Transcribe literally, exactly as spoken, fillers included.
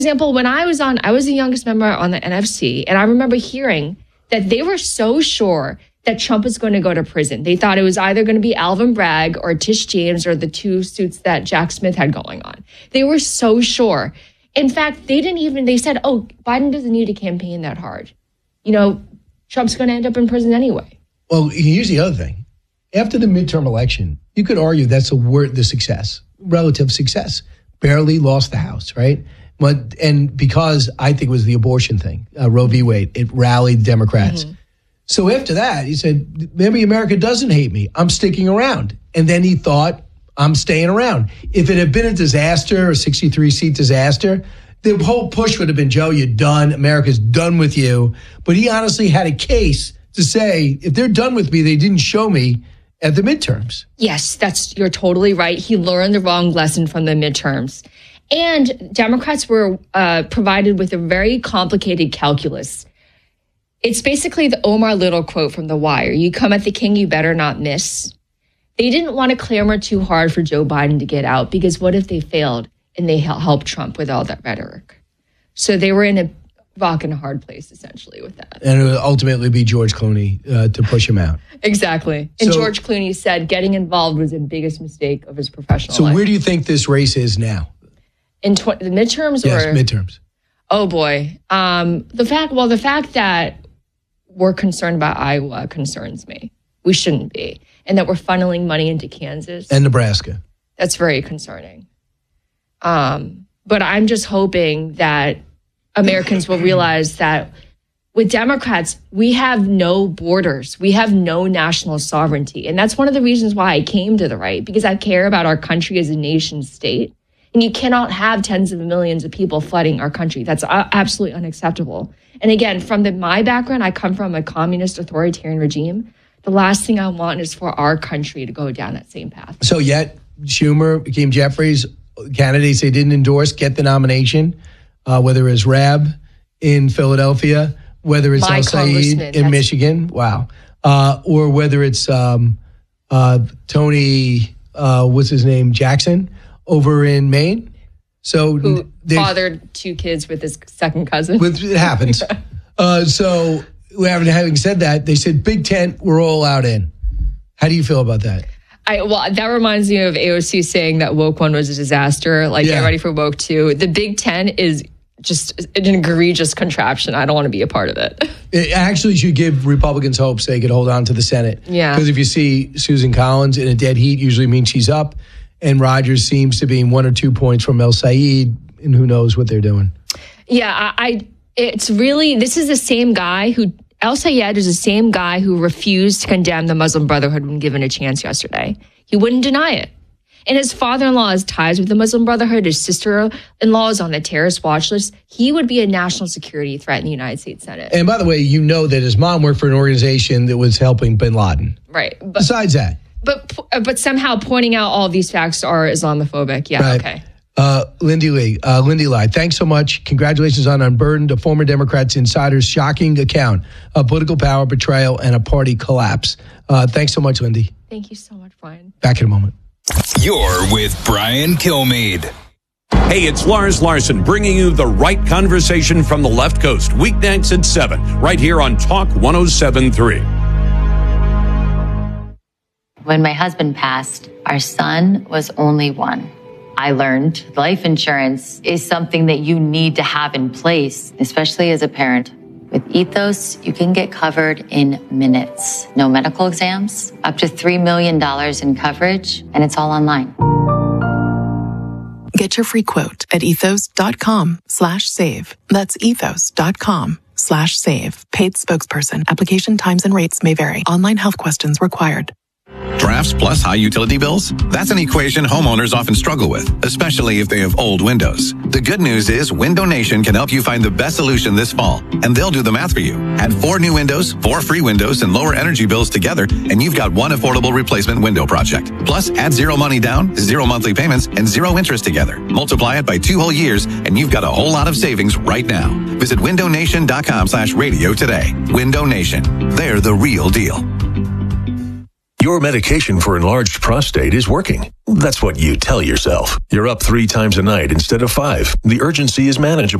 example, when I was on, I was the youngest member on the N F C, and I remember hearing that they were so sure that Trump was going to go to prison. They thought it was either going to be Alvin Bragg or Tish James or the two suits that Jack Smith had going on. They were so sure. In fact, they didn't even, they said, oh, Biden doesn't need to campaign that hard. You know, Trump's going to end up in prison anyway. Well, here's the other thing. After the midterm election, you could argue that's a word, the success, relative success. Barely lost the House, right? But, and because I think it was the abortion thing, uh, Roe v. Wade, it rallied Democrats. Mm-hmm. So after that, he said, maybe America doesn't hate me. I'm sticking around. And then he thought, I'm staying around. If it had been a disaster, a sixty-three seat disaster, the whole push would have been, Joe, you're done. America's done with you. But he honestly had a case to say, if they're done with me, they didn't show me at the midterms. Yes, that's you're totally right. He learned the wrong lesson from the midterms. And Democrats were uh, provided with a very complicated calculus. It's basically the Omar Little quote from The Wire. You come at the king, you better not miss. They didn't want to clamor too hard for Joe Biden to get out, because what if they failed and they helped Trump with all that rhetoric? So they were in a rock and a hard place, essentially, with that. And it would ultimately be George Clooney uh, to push him out. Exactly. And so, George Clooney said getting involved was the biggest mistake of his professional so life. So where do you think this race is now? In tw- the midterms? Yes, or? midterms. Oh, boy. Um, the fact, well, the fact that we're concerned about Iowa concerns me. We shouldn't be. And that we're funneling money into Kansas. And Nebraska. That's very concerning. Um, but I'm just hoping that Americans will realize that with Democrats, we have no borders. We have no national sovereignty. And that's one of the reasons why I came to the right, because I care about our country as a nation state. And you cannot have tens of millions of people flooding our country. That's absolutely unacceptable. And again, from the, my background, I come from a communist authoritarian regime. The last thing I want is for our country to go down that same path. So yet Schumer, Hakeem Jeffries, candidates they didn't endorse, get the nomination, uh, whether it's Raab in Philadelphia, whether it's My El Sayed in Michigan, wow, uh, or whether it's um, uh, Tony, uh, what's his name, Jackson, over in Maine. So who fathered two kids with his second cousin. With, it happens. yeah. uh, so having said that, they said Big Tent, we're all out in. How do you feel about that? I, well, that reminds me of A O C saying that Woke One was a disaster. Like, yeah. Get ready for Woke Two. The Big Ten is just an egregious contraption. I don't want to be a part of it. It actually should give Republicans hope so they could hold on to the Senate. Yeah. Because if you see Susan Collins in a dead heat, usually means she's up. And Rogers seems to be one or two points from El Sayed, and who knows what they're doing. Yeah, I, I it's really, this is the same guy who, El Sayed is the same guy who refused to condemn the Muslim Brotherhood when given a chance yesterday. He wouldn't deny it. And his father-in-law has ties with the Muslim Brotherhood. His sister-in-law is on the terrorist watch list. He would be a national security threat in the United States Senate. And by the way, you know that his mom worked for an organization that was helping bin Laden. Right. But, Besides that. But but somehow pointing out all these facts are Islamophobic. Yeah, right. Okay. Uh, Lindy Lee, uh, Lindy Lai, thanks so much. Congratulations on Unburdened, a former Democrats insider's shocking account of political power, betrayal, and a party collapse. Uh, thanks so much, Lindy. Thank you so much, Brian. Back in a moment. You're with Brian Kilmeade. Hey, it's Lars Larson bringing you the right conversation from the left coast, weeknights at seven, right here on Talk one oh seven point three. When my husband passed, our son was only one. I learned life insurance is something that you need to have in place, especially as a parent. With Ethos, you can get covered in minutes. No medical exams, up to three million dollars in coverage, and it's all online. Get your free quote at ethos.com slash save. That's ethos.com slash save. Paid spokesperson. Application times and rates may vary. Online health questions required. Drafts plus high utility bills? That's an equation homeowners often struggle with, especially if they have old windows. The good news is Window Nation can help you find the best solution this fall, and they'll do the math for you. Add four new windows, four free windows, and lower energy bills together, and you've got one affordable replacement window project. Plus, add zero money down, zero monthly payments, and zero interest together. Multiply it by two whole years, and you've got a whole lot of savings right now. Visit windownation.com slash radio today. Window Nation. They're the real deal. Your medication for enlarged prostate is working. That's what you tell yourself. You're up three times a night instead of five. The urgency is manageable.